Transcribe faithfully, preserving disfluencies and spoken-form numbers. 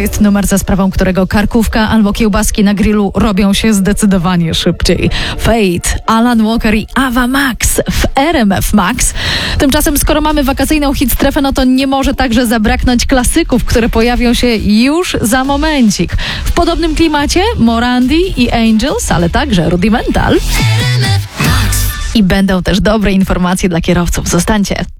jest numer, za sprawą którego karkówka albo kiełbaski na grillu robią się zdecydowanie szybciej. Fate, Alan Walker i Ava Max w R M F Max. Tymczasem, skoro mamy wakacyjną hit strefę, no to nie może także zabraknąć klasyków, które pojawią się już za momencik. W podobnym klimacie Morandi i Angels, ale także Rudimental. I będą też dobre informacje dla kierowców. Zostańcie.